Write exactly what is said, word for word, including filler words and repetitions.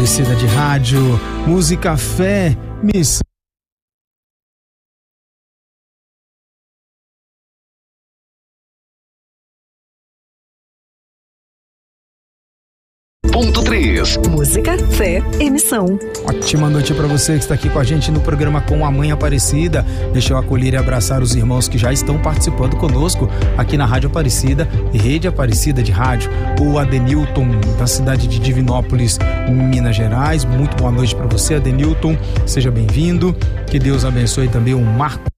Aparecida de Rádio, música, fé, missão. Ponto três. Música, fé, emissão. Ótima noite para você que está aqui com a gente no programa Com a Mãe Aparecida. Deixa eu acolher e abraçar os irmãos que já estão participando conosco aqui na Rádio Aparecida e Rede Aparecida de Rádio. O Adenilton, da cidade de Divinópolis, Minas Gerais. Muito boa noite para você, Adenilton. Seja bem-vindo. Que Deus abençoe também o Marco